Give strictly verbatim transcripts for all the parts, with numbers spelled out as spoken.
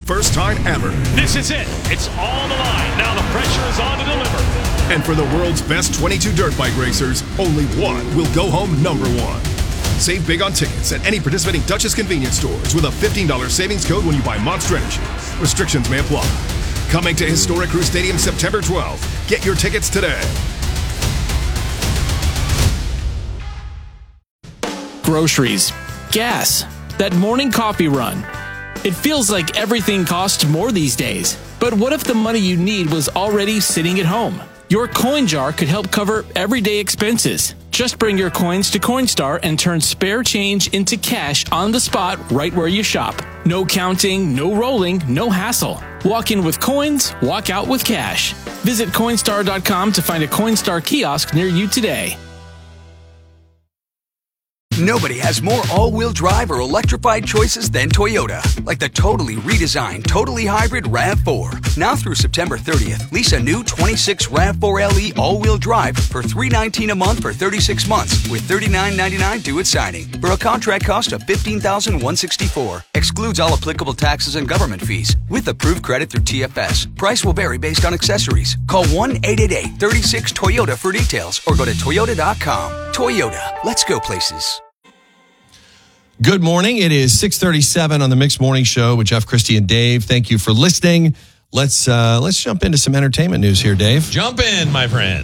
first time ever. This is it. It's all on the line. Now the pressure is on to deliver. And for the world's best twenty-two dirt bike racers, only one will go home number one. Save big on tickets at any participating Duchess convenience stores with a fifteen dollars savings code when you buy Monster Energy. Restrictions may apply. Coming to Historic Crew Stadium September twelfth. Get your tickets today. Groceries, gas, that morning coffee run. It feels like everything costs more these days. But what if the money you need was already sitting at home? Your coin jar could help cover everyday expenses. Just bring your coins to Coinstar and turn spare change into cash on the spot right where you shop. No counting, no rolling, no hassle. Walk in with coins, walk out with cash. Visit Coinstar dot com to find a Coinstar kiosk near you today. Nobody has more all-wheel drive or electrified choices than Toyota. Like the totally redesigned, totally hybrid RAV four. Now through September thirtieth, lease a new twenty-six RAV four L E all-wheel drive for three hundred nineteen dollars a month for thirty-six months with thirty-nine ninety-nine due at signing for a contract cost of fifteen thousand one hundred sixty-four dollars. Excludes all applicable taxes and government fees with approved credit through T F S. Price will vary based on accessories. Call one eight eight eight, three six, Toyota for details or go to Toyota dot com. Toyota, let's go places. Good morning. It is six thirty-seven on the Mixed Morning Show with Jeff, Christy, and Dave. Thank you for listening. Let's uh, let's jump into some entertainment news here, Dave. Jump in, my friend.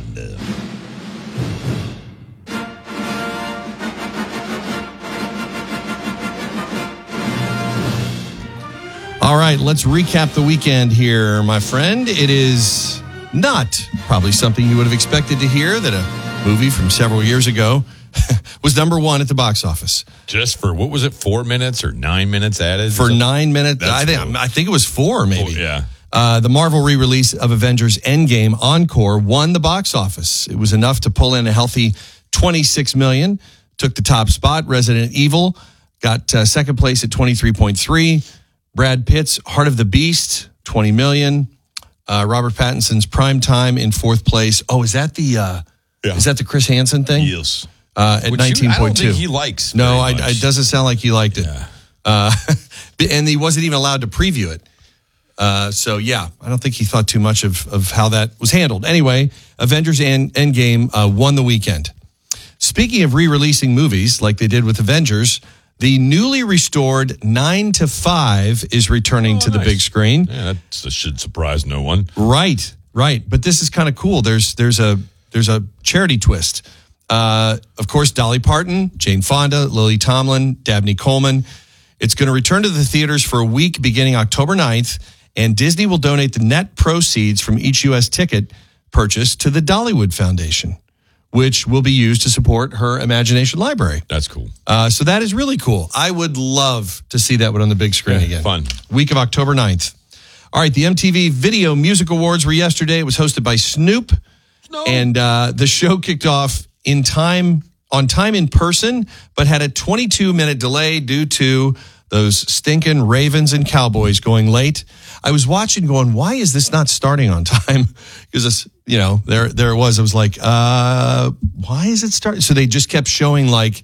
All right, let's recap the weekend here, my friend. It is not probably something you would have expected to hear that a movie from several years ago was number one at the box office. Just for, what was it, four minutes or nine minutes added? For nine minutes. That's I think, cool. I think it was four, maybe. Oh, yeah. Uh, the Marvel re-release of Avengers Endgame Encore won the box office. It was enough to pull in a healthy twenty-six million dollars. Took the top spot. Resident Evil got uh, second place at twenty-three point three. Brad Pitt's Heart of the Beast, twenty million dollars. Uh, Robert Pattinson's Prime Time in fourth place. Oh, is that the uh, Yeah. is that the Chris Hansen thing? Yes. Uh, at Which nineteen point two. I don't think he likes. No, very I, much. it doesn't sound like he liked it. Yeah. Uh, and he wasn't even allowed to preview it. Uh, so, yeah, I don't think he thought too much of, of how that was handled. Anyway, Avengers End, Endgame uh, won the weekend. Speaking of re-releasing movies like they did with Avengers, the newly restored nine to five is returning Oh, to the nice. big screen. Yeah, that should surprise no one. Right, right. But this is kind of cool. There's there's a there's a charity twist. Uh, of course, Dolly Parton, Jane Fonda, Lily Tomlin, Dabney Coleman. It's going to return to the theaters for a week beginning October ninth, and Disney will donate the net proceeds from each U S ticket purchase to the Dollywood Foundation, which will be used to support her Imagination Library. That's cool. Uh, so that is really cool. I would love to see that one on the big screen Yeah, again. fun. Week of October ninth. All right, the M T V Video Music Awards were yesterday. It was hosted by Snoop. No. And uh, the show kicked off in time, on time in person, but had a twenty-two minute delay due to those stinking Ravens and Cowboys going late. I was watching going, why is this not starting on time? Because, you know, there there it was. I was like, uh, why is it starting? So they just kept showing like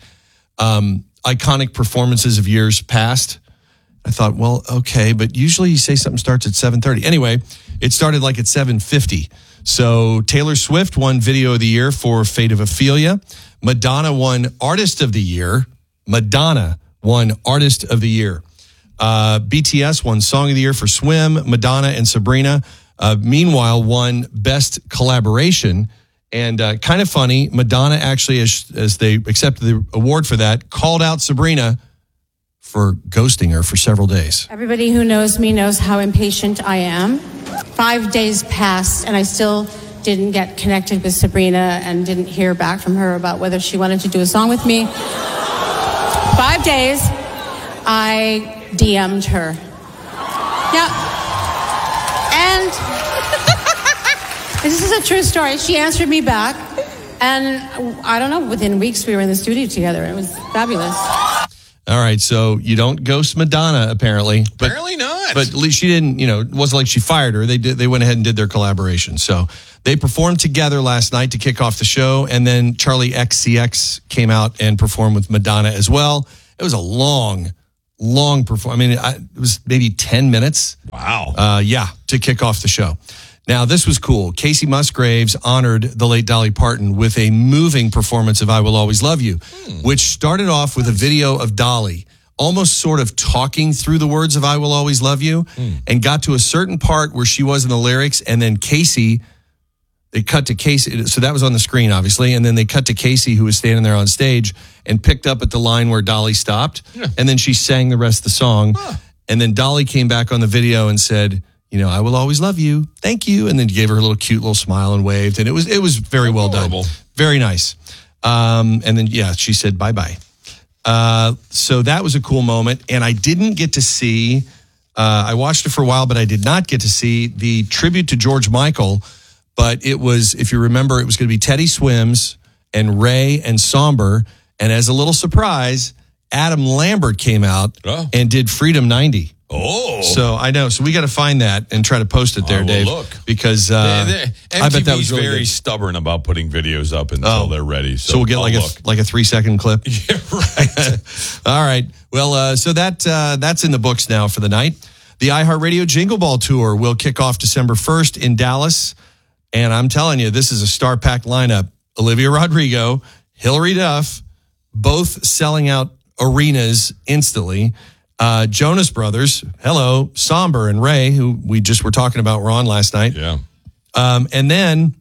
um, iconic performances of years past. I thought, well, okay, but usually you say something starts at seven thirty. Anyway, it started like at seven fifty. So Taylor Swift won Video of the Year for Fate of Ophelia. Madonna won Artist of the Year. Madonna won Artist of the Year. Uh, B T S won Song of the Year for Swim. Madonna and Sabrina, uh, meanwhile, won Best Collaboration. And uh, kind of funny, Madonna actually, as, as they accepted the award for that, called out Sabrina for ghosting her for several days. Everybody who knows me knows how impatient I am. Five days passed and I still didn't get connected with Sabrina and didn't hear back from her about whether she wanted to do a song with me. Five days, I D M'd her. Yeah. And this is a true story. She answered me back. And I don't know, within weeks we were in the studio together. It was fabulous. All right, so you don't ghost Madonna, apparently. But, Apparently not. But at least she didn't, you know, it wasn't like she fired her. They did. They went ahead and did their collaboration. So they performed together last night to kick off the show. And then Charlie X C X came out and performed with Madonna as well. It was a long, long performance. I mean, I, it was maybe ten minutes. Wow. Uh, yeah, to kick off the show. Now, this was cool. Casey Musgraves honored the late Dolly Parton with a moving performance of I Will Always Love You, hmm. which started off with a video of Dolly almost sort of talking through the words of I Will Always Love You, hmm. and got to a certain part where she was in the lyrics, and then Casey, they cut to Casey, so that was on the screen, obviously, and then they cut to Casey, who was standing there on stage, and picked up at the line where Dolly stopped, yeah. and then she sang the rest of the song, huh. and then Dolly came back on the video and said, you know, I will always love you, thank you, and then gave her a little cute little smile and waved, and it was it was very well Adorable. done, very nice, um, and then, yeah, she said bye-bye. Uh, so that was a cool moment, and I didn't get to see, uh, I watched it for a while, but I did not get to see the tribute to George Michael. But it was, if you remember, it was going to be Teddy Swims and Ray and Somber. And as a little surprise, Adam Lambert came out oh. and did Freedom ninety. Oh. So I know. So we got to find that and try to post it there, Dave. Look. Because uh, they, they, I bet that was really very good. stubborn about putting videos up until oh. they're ready. So, so we'll get I'll like look. a like a three second clip. Yeah, right. All right. Well, uh, so that uh, that's in the books now for the night. The iHeartRadio Jingle Ball Tour will kick off December first in Dallas. And I'm telling you, this is a star-packed lineup. Olivia Rodrigo, Hilary Duff, both selling out arenas instantly. Uh, Jonas Brothers, hello, Somber and Ray, who we just were talking about, were on last night. Yeah. Um, and then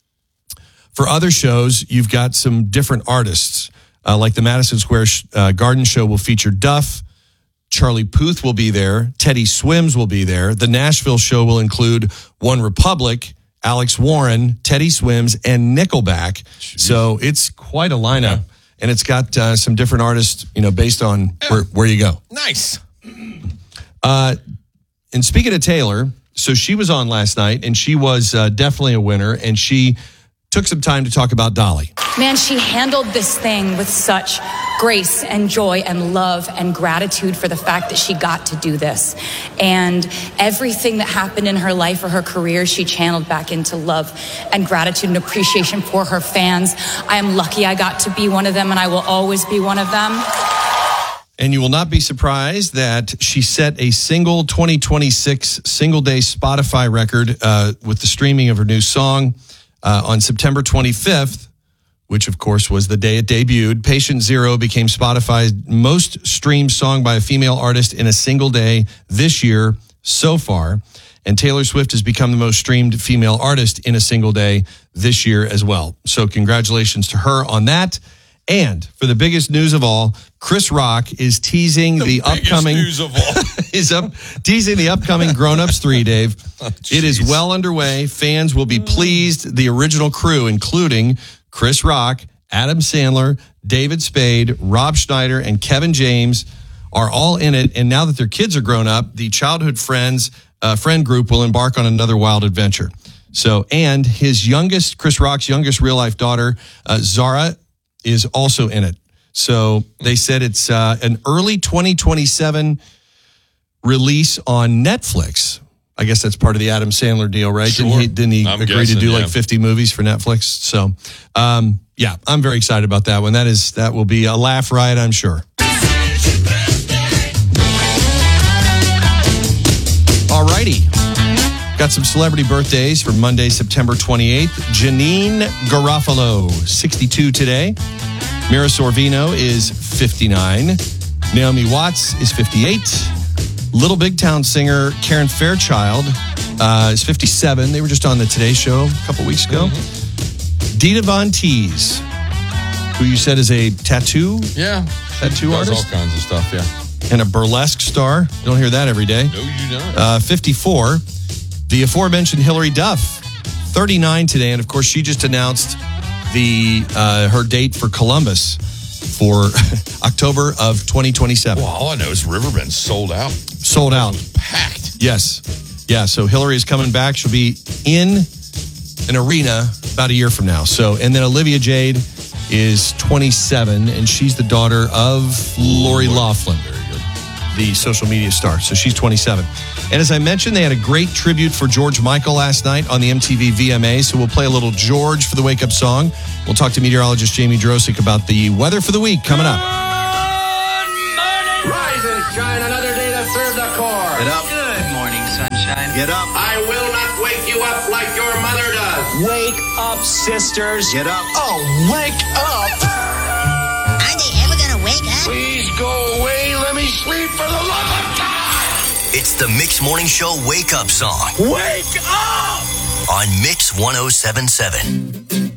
for other shows, you've got some different artists. Uh, like the Madison Square uh, Garden show will feature Duff. Charlie Puth will be there. Teddy Swims will be there. The Nashville show will include One Republic, Alex Warren, Teddy Swims, and Nickelback. Jeez. So it's quite a lineup. Yeah. And it's got uh, some different artists, you know, based on where, where you go. Nice. Uh, and speaking of Taylor, so she was on last night, and she was uh, definitely a winner, and she took some time to talk about Dolly. Man, she handled this thing with such grace and joy and love and gratitude for the fact that she got to do this. And everything that happened in her life or her career, she channeled back into love and gratitude and appreciation for her fans. I am lucky I got to be one of them, and I will always be one of them. And you will not be surprised that she set a single twenty twenty-six single-day Spotify record uh, with the streaming of her new song uh, on September twenty-fifth, which, of course, was the day it debuted. Patient Zero became Spotify's most streamed song by a female artist in a single day this year so far. And Taylor Swift has become the most streamed female artist in a single day this year as well. So congratulations to her on that. And for the biggest news of all, Chris Rock is teasing the, the upcoming news of all. is up teasing the upcoming Grown Ups three, Dave. Oh, it is well underway. Fans will be pleased. The original crew, including Chris Rock, Adam Sandler, David Spade, Rob Schneider, and Kevin James, are all in it. And now that their kids are grown up, the childhood friends uh, friend group will embark on another wild adventure. So, and his youngest, Chris Rock's youngest real life daughter, uh, Zara, is also in it. So they said it's uh, an early twenty twenty-seven release on Netflix. I guess that's part of the Adam Sandler deal, right? Sure. Didn't he, didn't he I'm agree guessing, to do yeah. like fifty movies for Netflix? So, um, yeah, I'm very excited about that one. That is, that will be a laugh riot, I'm sure. All righty. Got some celebrity birthdays for Monday, September twenty-eighth. Janine Garofalo, sixty-two today. Mira Sorvino is fifty-nine. Naomi Watts is fifty-eight. Little Big Town singer Karen Fairchild uh, is fifty-seven. They were just on the Today Show a couple weeks ago. Mm-hmm. Dita Von Teese, who you said is a tattoo? Yeah. Tattoo does artist? all kinds of stuff, yeah. And a burlesque star. Don't hear that every day. No, you don't. Uh, fifty-four. The aforementioned Hilary Duff, thirty-nine today. And, of course, she just announced the uh, her date for Columbus for October of twenty twenty-seven. Well, all I know is Riverbend's sold out. Sold out. Packed. Yes. Yeah, so Hillary is coming back. She'll be in an arena about a year from now. So, and then Olivia Jade is twenty-seven, and she's the daughter of Lori Loughlin, the social media star. So she's twenty-seven. And as I mentioned, they had a great tribute for George Michael last night on the M T V V M A. So we'll play a little George for the wake-up song. We'll talk to meteorologist Jamie Drosick about the weather for the week coming up. Rise and sunshine, another day to serve the core. Get up. Good morning, sunshine. Get up. I will not wake you up like your mother does. Wake up, sisters. Get up. Oh, wake up. Are they ever gonna wake up? Please go away. Let me sleep for the love of God. It's the Mix Morning Show Wake Up Song. Wake up! On Mix one oh seven point seven.